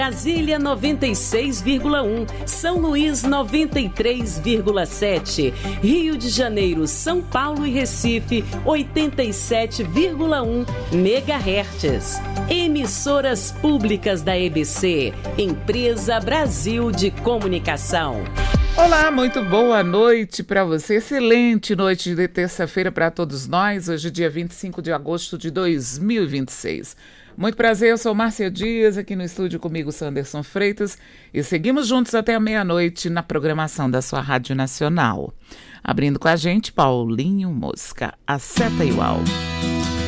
Brasília 96,1, São Luís 93,7, Rio de Janeiro, São Paulo e Recife 87,1 MHz. Emissoras públicas da EBC, Empresa Brasil de Comunicação. Olá, muito boa noite para você, excelente noite de terça-feira para todos nós, hoje dia 25 de agosto de 2026. Muito prazer, eu sou Márcia Dias, aqui no estúdio comigo Sanderson Freitas e seguimos juntos até a meia-noite na programação da sua Rádio Nacional. Abrindo com a gente, Paulinho Mosca, a seta e o alvo.